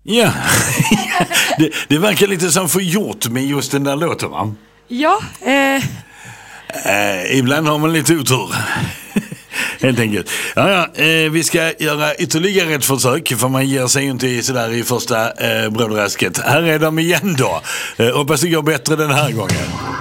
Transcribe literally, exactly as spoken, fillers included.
Ja, det, det verkar lite som för gjort med just den där låten, va? Ja, eh... Eh, ibland har man lite otur. Helt enkelt. Ja, ja, eh, vi ska göra ytterligare ett försök, för man ger sig inte i sådär i första eh, brådrasket. Här är de igen då. Eh, hoppas det går bättre den här gången.